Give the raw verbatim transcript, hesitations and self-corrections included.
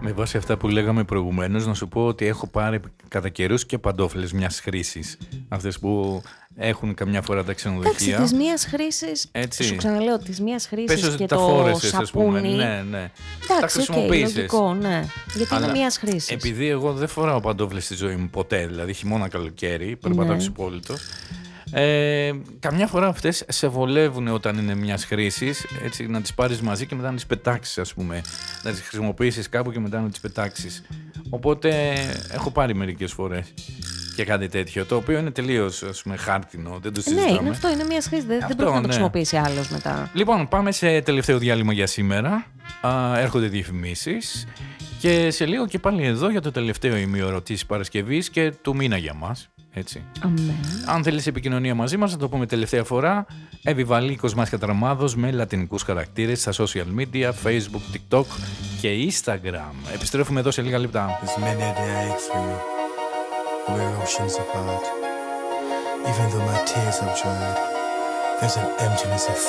Με βάση αυτά που λέγαμε προηγουμένως, να σου πω ότι έχω πάρει κατά καιρούς και παντόφλες μιας χρήσης. Αυτές που έχουν καμιά φορά τα ξενοδοχεία. Εντάξει, της μίας χρήσης, Έτσι. σου ξαναλέω, της μίας χρήσης Πες ότι και τα το φόρεσες, ας πούμε. σαπούνι. Ναι, ναι. Εντάξει, τα χρησιμοποίησες. okay, λογικό, ναι. Γιατί Αλλά είναι μίας χρήσης. επειδή εγώ δεν φοράω παντόφλες στη ζωή μου ποτέ, δηλαδή χειμώνα καλοκαίρι, περπατάω Ναι. ξυπόλυτος. Ε, καμιά φορά αυτές σε βολεύουν όταν είναι μιας χρήσης, έτσι να τις πάρεις μαζί και μετά να τις πετάξεις, ας πούμε. Να τις χρησιμοποιήσεις κάπου και μετά να τις πετάξεις. Οπότε έχω πάρει μερικές φορές και κάτι τέτοιο, το οποίο είναι τελείως, ας πούμε, χάρτινο, δεν το συζητάμε. Ναι, είναι αυτό, είναι μίας χρήσης. Δεν, δεν Αυτό, πρέπει να το ναι. χρησιμοποιήσει άλλος μετά. Λοιπόν, πάμε σε τελευταίο διάλειμμα για σήμερα. Α, έρχονται διαφημίσεις και σε λίγο και πάλι εδώ για το τελευταίο ημίωρο της Παρασκευής και του μήνα για μας. Έτσι. Αμέν. Αν θέλεις επικοινωνία μαζί μας, να το πούμε τελευταία φορά. Επιβαλίκος Μάσκα Τραμάδος με λατινικούς χαρακτήρες στα social media, Facebook, TikTok και Instagram. Επιστρέφουμε εδώ σε λίγα λεπτά. There's many a day I ache for you. We're oceans apart. Even though my tears have dried, there's an emptiness of